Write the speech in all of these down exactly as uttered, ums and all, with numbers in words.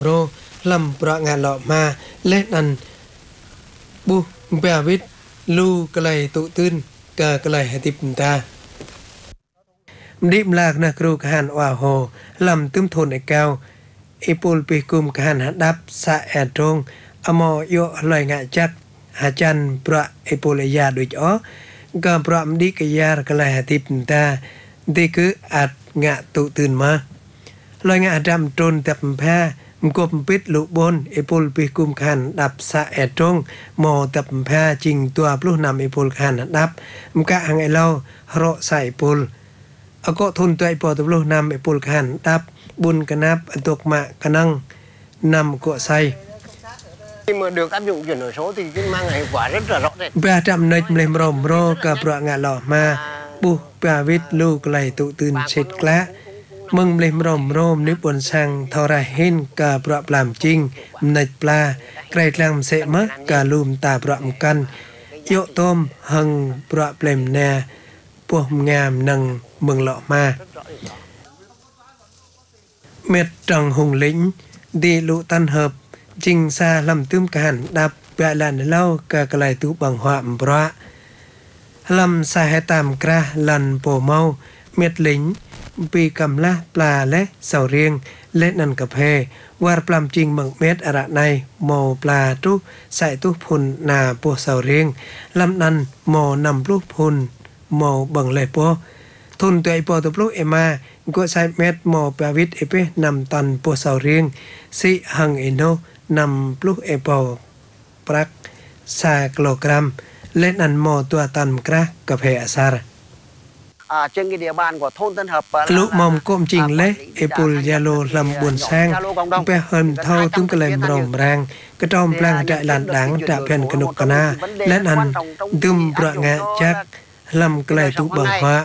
โรลำประงานหล่อมาเล่นอันบุเบียวิทลูกไลตุตื้นกะกไลหติปตาดิมลากนักรูกหันว่าโหลำตึมทนไอแก้วไอปูลปีกุมกหันหัดดับสะแอดตรงอมอโยลอยงะจักหาจันประไอปูลยาดุจอ๋อกะประมดิกยารกไลหติปตาดีคืออัดงะตุตื้นมาลอยงะดำตนตับแพ้มกบปิดลุบนไอปูลปีกุมขันดับสะแอดตรงมอตับแพ้จริงตัวปลุกนำไอปูลขันดับมกะหังไอเล่าโรใส่ปูลอากทุนตัวไอปอตับปลุกนำไอปูลขันดับบุญกนับอันตกมะกนังนำกะใส่ khi mà được áp dụng chuyển đổi số thì mang lại hiệu quả rất là rõ rệt. เพื่อจำในเมลมรมโรกับประงานหล่อมาบุปาวิทลูกไหลตุตื่นเช็ดกละมึงเมลมรมโรมนิบนสังทอราเห็นกับประปลามจริงในปลาไกรลำเสมะกาลุมตาประมกันโยต้มหังประเปลมแนพวกงามนังเมืองหล่อมาเม็ดจังหงลิงดีลุตันเหิบจริงซาลำตื้มกันดับแปะลันเล่ากะกะไลตุบังหวามพระลำสาเหตามกระลันโปเมาเม็ดลิงปีกำละปลาและเสาเรียงและนันกะเพวารปลามจริงเมืองเม็ดอะระในโมปลาตุใส่ตุพุนนาโปเสาเรียงลำนันโมนำลูกพุนโมบังเลยโปทุนตัวไอโปตัวลูกเอมาก็ใช้เม็ดโมปาวิทเอเปนำตันโปเสาเรียงสิหังเอโนนำปลุกเอปอปรักสากิโลกรัมเล่นอันโมตัวตันกระกะเพอาซาร์ trên cái địa bàn của thôn Tân Hợp ลุมอมก้มจริงเละเอปุลยาโลลำบุญแซงเปเฮินเท่าตุ้งกระเลมรมแรงกระจอมแปลงใจหลานดังจะเพียนกนุกกนาและอันดุมประงะจักลำกระตุบังฮะ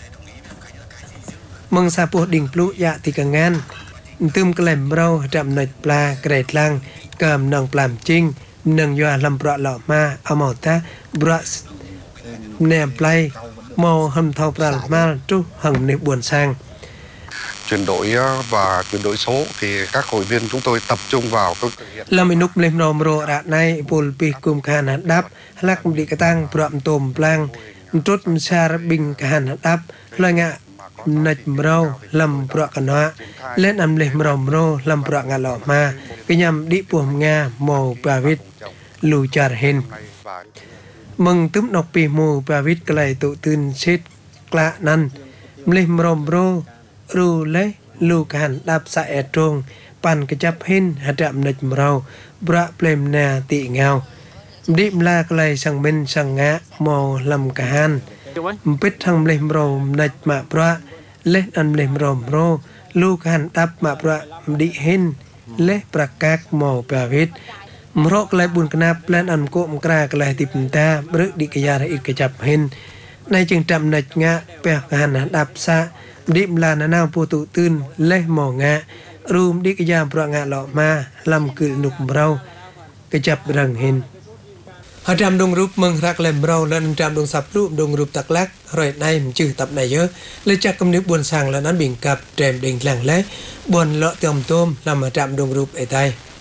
มึงซาปูดิ่งปลุยะติกังงานตึมกระเลมเราจำในปลาเกรดลังกำนังปลามจริงนังยัวลำประหล่อมาเอาหมอตาบรัสแนมไพมอหำเท่าปลามาจุหังในบุญแซง chuyển đổi và chuyển đổi số thì các hội viên chúng tôi tập trung vào các thực hiện เราไม่นุกเล่มนอมโรระในปุลปีกุมขานดับลักดิกตังปรามตมปลางจุดชาร์บิงขานดับลอยงะนัดเราลำประกันวะเล่นอันเล่มรอมโรลำประงาหล่อมาก็ยำดิปวมงาโมปาวิทลูจาร์เห็นมึงตึ้มนกปีมูปาวิทไกลตุตื่นชิดกละนั้นเล่มรอมโรรูเล่ลูกหันดับสะแอตรงปั่นกระจับเห็นหัดำนัดเราประเปลมนาติเงาดิมลาไกลสังเบนสังงะโมลำกะหันปิดทางเล่มรอมนัดมาพระเล่นอันเล่มรอมโรลูกหันดับมาพระดิเห็นเล่ประกากโมปาวิทมรกไลบุญกนาบเล่นอันโกมกรากไลติปตาบรึดิกยาระอิกจับเห็นในจึงจำนัดงะเปียกหันดับซะดิมลานานาปูตุตื่นเล่หมองะรูมดิกยามประงะหล่อมาลำกึลนุกเรากระจับรังเห็นหาจำดงรูปเมืองรักเล่มเราและจำดงสับรูปดงรูปตักลักรอยในมันจืดตับในเยอะเลยจากกำเนิดบวนสร้างและนั้นบิ่งกับแจมเด่งแหล่งและบวนเลาะเติมต้มลำมาจำดงรูปไอ้ไทย